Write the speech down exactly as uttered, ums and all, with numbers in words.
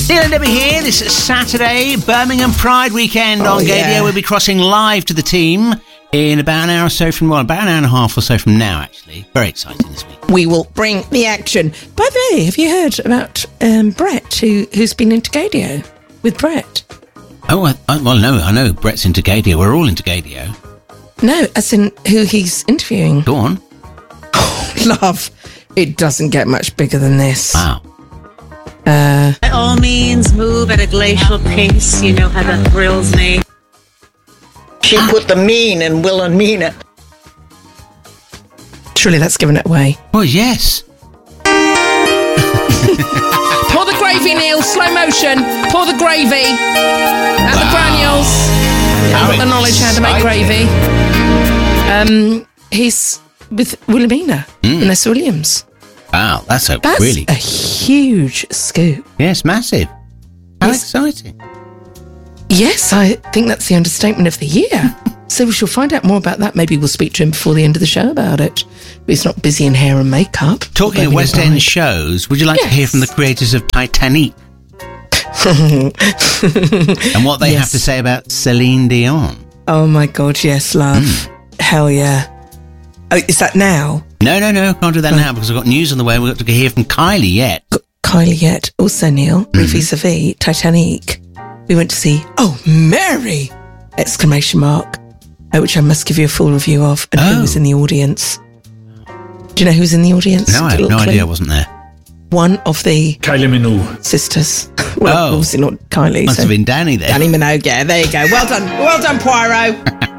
Neil and Debbie here. This Saturday, Birmingham Pride weekend Oh, on Gadio. yeah. We'll be crossing live to the team in about an hour or so from, well, about an hour and a half or so from now, actually. Very exciting this week. We will bring the action. By the way, have you heard about um, Brett, who, who's been into Gadio with Brett? Oh, I, I, well, no, I know Brett's into Gadio. We're all into Gadio. No, as in who he's interviewing. Go on. Love, it doesn't get much bigger than this. Wow. Uh, By all means, move at a glacial pace. You know how that thrills me. She put the mean in Wilhelmina. surely that's given it away. Well, yes. Pour the gravy, Neil. Slow motion. Pour the gravy. Add the granules. I've got the knowledge how to make gravy. Um, he's with Wilhelmina, Mm. Vanessa Williams. Wow, that's a That's really... a huge scoop. Yes, massive. How Yes. exciting. Yes, I think that's the understatement of the year. So we shall find out more about that. Maybe we'll speak to him before the end of the show about it. He's not busy in hair and makeup. Talking of Maybe West he'll End buy- shows, would you like to hear Yes. from the creators of Titanic and what they Yes. have to say about Celine Dion? Oh my God, yes, love. Mm. Hell yeah. Oh, is that now? No, no, no, can't do that now because I've got news on the way. We've got to hear from Kylie yet. Got Kylie yet. Also, Neil, Mm-hmm. vis-a-vis Titanic. We went to see, oh, Mary! Exclamation mark. uh, Which I must give you a full review of. And Oh. who was in the audience. Do you know who was in the audience? No, I have Little no clue. idea I wasn't there. One of the Kylie Minogue. sisters. Well, Oh. obviously not Kylie. Must so have been Danny there. Danny Minogue, yeah, there you go. Well done. Well done, Poirot.